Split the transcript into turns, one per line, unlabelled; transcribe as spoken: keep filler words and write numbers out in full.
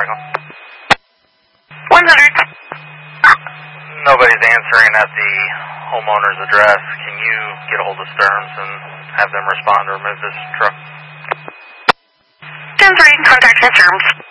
calling on?
one hundred.
Nobody's answering at the homeowner's address. Can you get a hold of Stearns and have them respond to remove this truck?
ten three, contact Stearns.